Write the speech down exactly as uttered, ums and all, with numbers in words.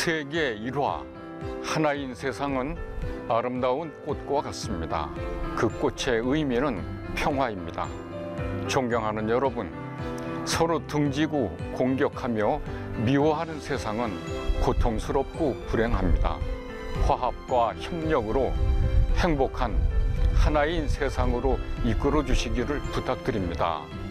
세계 일화, 하나인 세상은 아름다운 꽃과 같습니다. 그 꽃의 의미는 평화입니다. 존경하는 여러분, 서로 등지고 공격하며 미워하는 세상은 고통스럽고 불행합니다. 화합과 협력으로 행복한 하나인 세상으로 이끌어 주시기를 부탁드립니다.